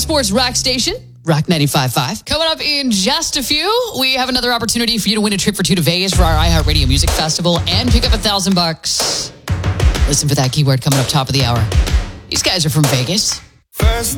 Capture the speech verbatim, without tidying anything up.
Sports Rock Station, Rock ninety-five point five. Coming up in just a few, we have another opportunity for you to win a trip for two to Vegas for our iHeartRadio Music Festival and pick up a thousand bucks. Listen for that keyword coming up top of the hour. These guys are from Vegas. First